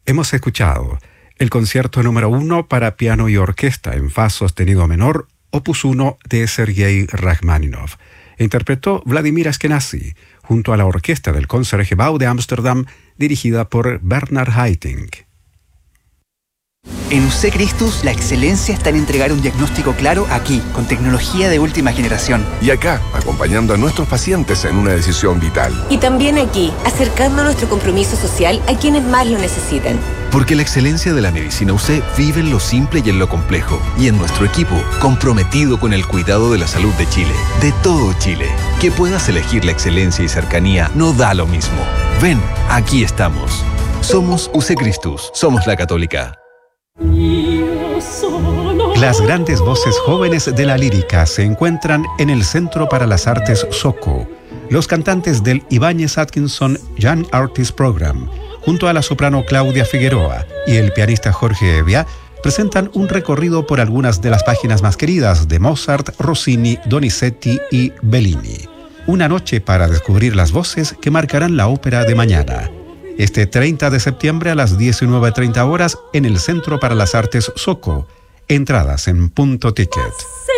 Hemos escuchado el concierto número 1 para piano y orquesta en fa sostenido menor, opus 1 de Sergei Rachmaninoff. Interpretó Vladimir Ashkenazy junto a la orquesta del Concertgebouw de Ámsterdam, dirigida por Bernard Haitink. En UC Christus, la excelencia está en entregar un diagnóstico claro aquí, con tecnología de última generación. Y acá, acompañando a nuestros pacientes en una decisión vital. Y también aquí, acercando nuestro compromiso social a quienes más lo necesiten. Porque la excelencia de la medicina UC vive en lo simple y en lo complejo. Y en nuestro equipo, comprometido con el cuidado de la salud de Chile. De todo Chile. Que puedas elegir la excelencia y cercanía no da lo mismo. Ven, aquí estamos. Somos UC Christus. Somos la Católica. Las grandes voces jóvenes de la lírica se encuentran en el Centro para las Artes SOCO. Los cantantes del Ibáñez Atkinson Young Artist Program, junto a la soprano Claudia Figueroa y el pianista Jorge Evia, presentan un recorrido por algunas de las páginas más queridas de Mozart, Rossini, Donizetti y Bellini. Una noche para descubrir las voces que marcarán la ópera de mañana. Este 30 de septiembre a las 19:30 horas en el Centro para las Artes SOCO. Entradas en Punto Ticket.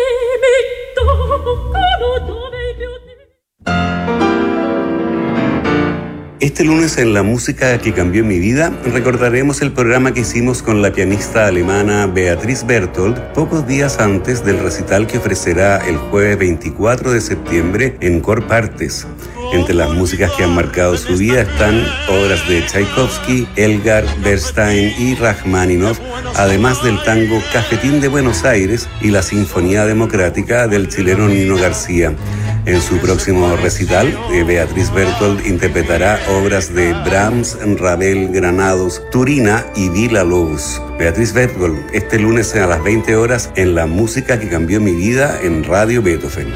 Este lunes en La Música que Cambió Mi Vida recordaremos el programa que hicimos con la pianista alemana Beatriz Berthold pocos días antes del recital que ofrecerá el jueves 24 de septiembre en Cor Partes. Entre las músicas que han marcado su vida están obras de Tchaikovsky, Elgar, Bernstein y Rachmaninoff, además del tango Cafetín de Buenos Aires y la Sinfonía Democrática del chileno Nino García. En su próximo recital, Beatriz Berthold interpretará obras de Brahms, Ravel, Granados, Turina y Villa-Lobos. Beatriz Berthold, este lunes a las 20 horas en La Música que Cambió Mi Vida en Radio Beethoven.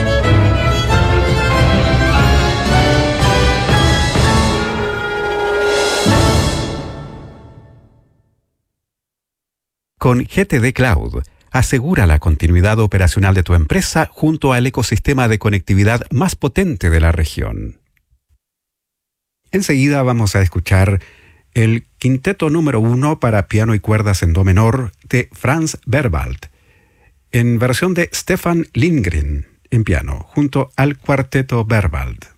Con GTD Cloud, asegura la continuidad operacional de tu empresa junto al ecosistema de conectividad más potente de la región. Enseguida vamos a escuchar el quinteto número 1 para piano y cuerdas en do menor de Franz Berwald, en versión de Stefan Lindgren en piano, junto al cuarteto Berwald.